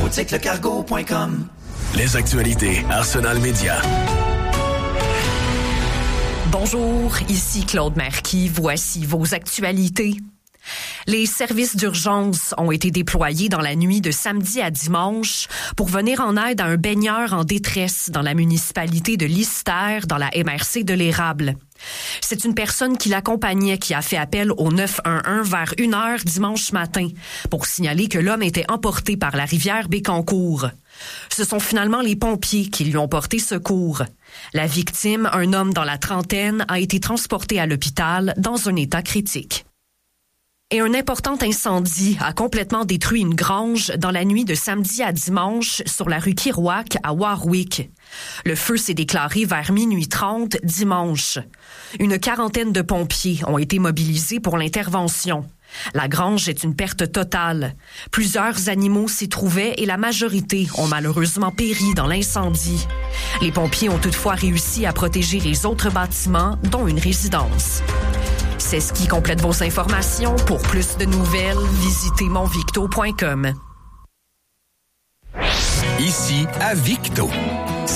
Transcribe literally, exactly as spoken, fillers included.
boutique le cargo point com. Les actualités Arsenal Média. Bonjour, ici Claude Marquis. Voici vos actualités. Les services d'urgence ont été déployés dans la nuit de samedi à dimanche pour venir en aide à un baigneur en détresse dans la municipalité de Lister, dans la M R C de l'Érable. C'est une personne qui l'accompagnait qui a fait appel au neuf un un vers une heure dimanche matin pour signaler que l'homme était emporté par la rivière Bécancour. Ce sont finalement les pompiers qui lui ont porté secours. La victime, un homme dans la trentaine, a été transporté à l'hôpital dans un état critique. Et un important incendie a complètement détruit une grange dans la nuit de samedi à dimanche sur la rue Kerouac à Warwick. Le feu s'est déclaré vers minuit trente dimanche. Une quarantaine de pompiers ont été mobilisés pour l'intervention. La grange est une perte totale. Plusieurs animaux s'y trouvaient et la majorité ont malheureusement péri dans l'incendie. Les pompiers ont toutefois réussi à protéger les autres bâtiments, dont une résidence. C'est ce qui complète vos informations. Pour plus de nouvelles, visitez mon victo point com. Ici à Victo.